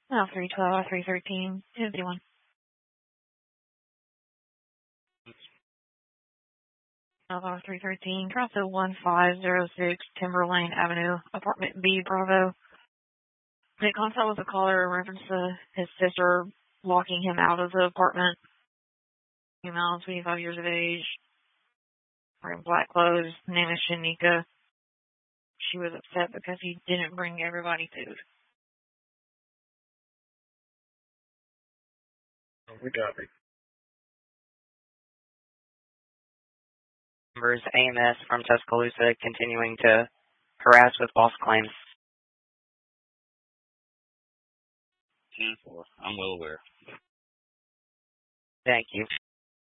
Now 312, 313, 251. Alpha 313, Toronto 1506, Timberlane Avenue, Apartment B, Bravo. Made contact with the caller in reference to his sister locking him out of the apartment. Female, 25 years of age, wearing black clothes, name is Shanika. She was upset because he didn't bring everybody food. We got it. Members AMS from Tuscaloosa continuing to harass with false claims. 10-4. I'm well aware. Thank you.